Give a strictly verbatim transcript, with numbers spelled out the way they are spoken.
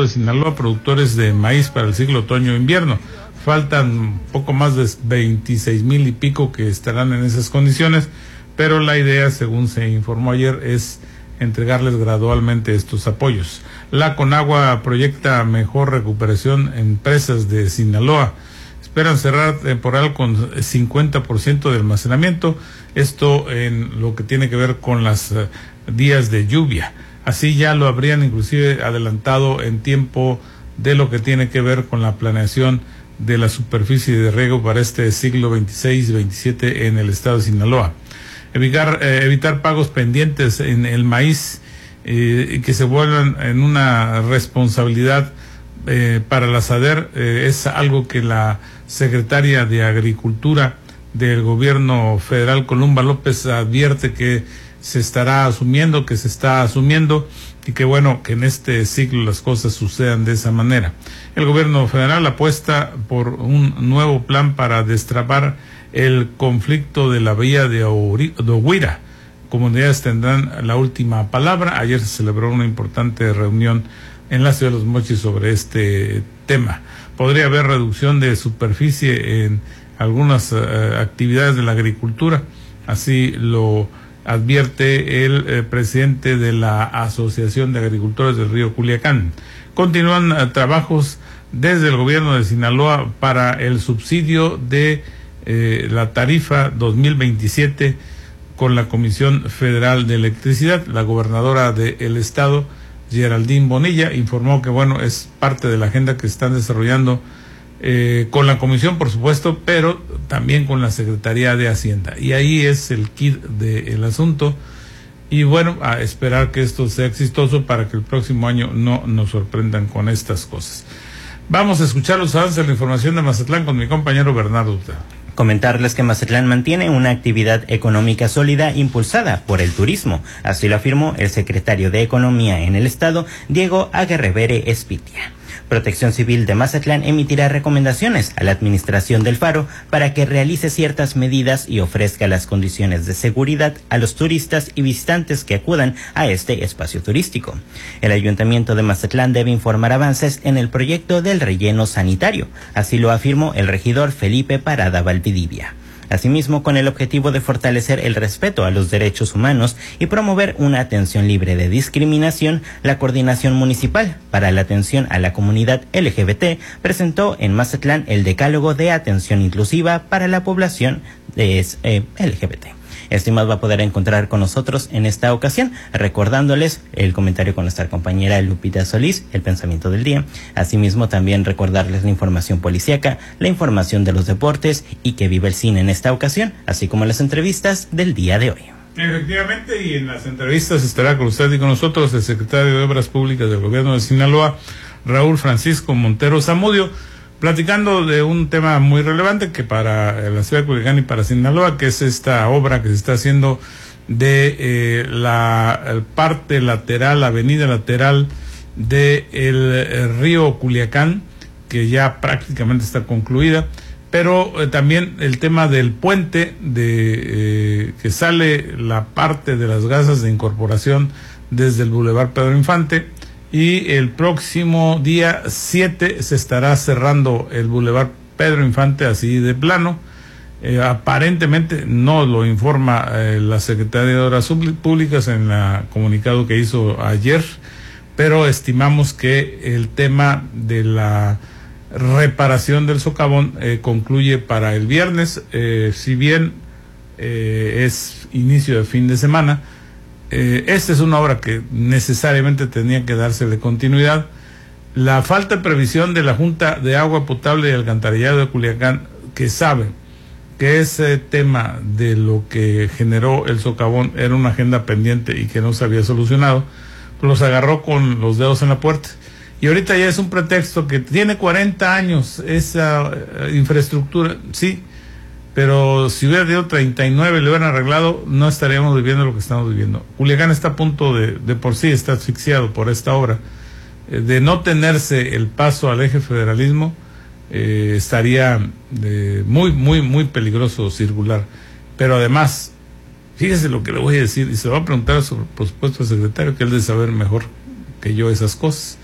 de Sinaloa, productores de maíz para el ciclo otoño-invierno. Faltan poco más de veintiséis mil y pico que estarán en esas condiciones, pero la idea, según se informó ayer, es entregarles gradualmente estos apoyos. La Conagua proyecta mejor recuperación en empresas de Sinaloa. Esperan cerrar temporal con cincuenta por ciento de almacenamiento, esto en lo que tiene que ver con los uh, días de lluvia. Así ya lo habrían inclusive adelantado en tiempo de lo que tiene que ver con la planeación de la superficie de riego para este siglo veintiséis veintisiete en el estado de Sinaloa. Evitar, eh, evitar pagos pendientes en el maíz eh, y que se vuelvan en una responsabilidad eh, para la SADER eh, es algo que la secretaria de Agricultura del gobierno federal, Columba López, advierte que se estará asumiendo, que se está asumiendo y que bueno, que en este siglo las cosas sucedan de esa manera. El gobierno federal apuesta por un nuevo plan para destrapar el conflicto de la bahía de Oguira. Comunidades tendrán la última palabra. Ayer se celebró una importante reunión en la ciudad de Los Mochis sobre este tema. Podría haber reducción de superficie en algunas uh, actividades de la agricultura, así lo advierte el eh, presidente de la Asociación de Agricultores del Río Culiacán. Continúan uh, trabajos desde el gobierno de Sinaloa para el subsidio de eh, la tarifa dos mil veintisiete con la Comisión Federal de Electricidad. La gobernadora del estado, Geraldine Bonilla, informó que bueno, es parte de la agenda que están desarrollando eh, con la comisión, por supuesto, pero también con la Secretaría de Hacienda. Y ahí es el kit del asunto. Y bueno, a esperar que esto sea exitoso para que el próximo año no nos sorprendan con estas cosas. Vamos a escuchar los avances de la información de Mazatlán con mi compañero Bernardo Hurtado. Comentarles que Mazatlán mantiene una actividad económica sólida impulsada por el turismo. Así lo afirmó el secretario de Economía en el estado, Diego Aguerrevere Espitia. Protección Civil de Mazatlán emitirá recomendaciones a la administración del Faro para que realice ciertas medidas y ofrezca las condiciones de seguridad a los turistas y visitantes que acudan a este espacio turístico. El Ayuntamiento de Mazatlán debe informar avances en el proyecto del relleno sanitario, así lo afirmó el regidor Felipe Parada Valdivia. Asimismo, con el objetivo de fortalecer el respeto a los derechos humanos y promover una atención libre de discriminación, la Coordinación Municipal para la Atención a la Comunidad L G B T presentó en Mazatlán el Decálogo de Atención Inclusiva para la población de, eh, L G B T. Este más va a poder encontrar con nosotros en esta ocasión, recordándoles el comentario con nuestra compañera Lupita Solís, el pensamiento del día. Asimismo, también recordarles la información policíaca, la información de los deportes y que vive el cine en esta ocasión, así como las entrevistas del día de hoy. Efectivamente, y en las entrevistas estará con usted y con nosotros el secretario de Obras Públicas del gobierno de Sinaloa, Raúl Francisco Montero Zamudio, platicando de un tema muy relevante que para la ciudad de Culiacán y para Sinaloa, que es esta obra que se está haciendo de eh, la parte lateral, la avenida lateral del de río Culiacán, que ya prácticamente está concluida, pero eh, también el tema del puente de eh, que sale la parte de las gasas de incorporación desde el Boulevard Pedro Infante. Y el próximo día siete se estará cerrando el Boulevard Pedro Infante así de plano. Eh, aparentemente no lo informa eh, la Secretaría de Obras Públicas en el comunicado que hizo ayer, pero estimamos que el tema de la reparación del socavón eh, concluye para el viernes, eh, si bien eh, es inicio de fin de semana. Eh, esta es una obra que necesariamente tenía que dársele continuidad. La falta de previsión de la Junta de Agua Potable y Alcantarillado de Culiacán, que sabe que ese tema de lo que generó el socavón era una agenda pendiente y que no se había solucionado, los agarró con los dedos en la puerta. Y ahorita ya es un pretexto que tiene cuarenta años esa eh, infraestructura, sí, pero si hubiera tenido treinta y nueve y le hubieran arreglado, no estaríamos viviendo lo que estamos viviendo. Culiacán está a punto de, de por sí, está asfixiado por esta obra. Eh, de no tenerse el paso al eje federalismo, eh, estaría de muy, muy, muy peligroso circular. Pero además, fíjese lo que le voy a decir, y se lo va a preguntar, sobre, por supuesto, al secretario, que él debe saber mejor que yo esas cosas.